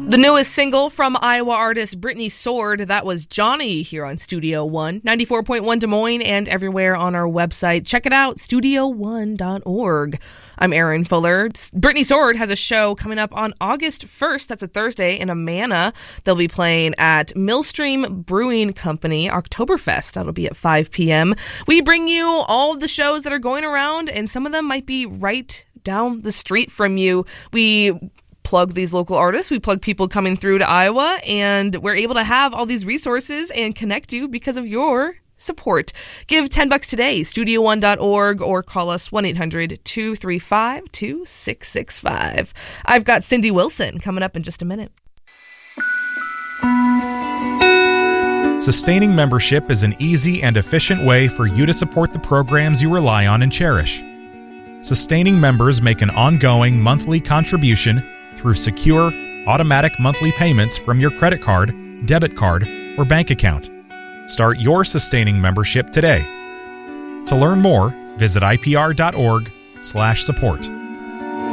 The newest single from Iowa artist Brittany Sword, that was Johnny, here on Studio One, 94.1 Des Moines, and everywhere on our website. Check it out, studio1.org. I'm Erin Fuller. Brittany Sword has a show coming up on August 1st. That's a Thursday in Amana. They'll be playing at Millstream Brewing Company Oktoberfest. That'll be at 5 p.m. We bring you all of the shows that are going around, and some of them might be right down the street from you. We plug these local artists, we plug people coming through to Iowa, and we're able to have all these resources and connect you because of your support. Give $10 today, studio1.org, or call us 1-800-235-2665. I've got Cindy Wilson coming up in just a minute. Sustaining membership is an easy and efficient way for you to support the programs you rely on and cherish. Sustaining members make an ongoing monthly contribution through secure, automatic monthly payments from your credit card, debit card, or bank account. Start your sustaining membership today. To learn more, visit ipr.org/support.